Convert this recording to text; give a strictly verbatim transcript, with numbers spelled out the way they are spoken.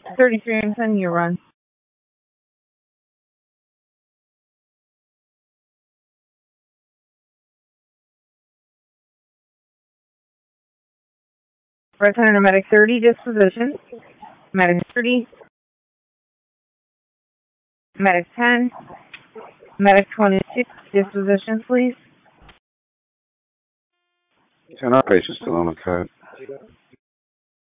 thirty-three, I'm sending you a run. Resident Medic thirty, disposition. Medic thirty. Medic ten. Medic twenty-six, disposition, please. ten, our patient's still on the code.